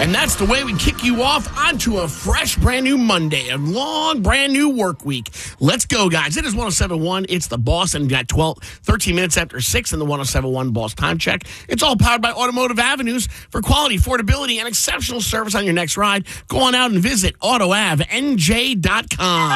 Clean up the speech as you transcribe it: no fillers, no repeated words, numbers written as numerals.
And that's the way we kick you off onto a fresh, brand new Monday, a long, brand new work week. Let's go, guys. It is 107.1. It's the Boss, and got 13 minutes after 6 in the 107.1 Boss Time Check. It's all powered by Automotive Avenues for quality, affordability, and exceptional service on your next ride. Go on out and visit AutoAvNJ.com.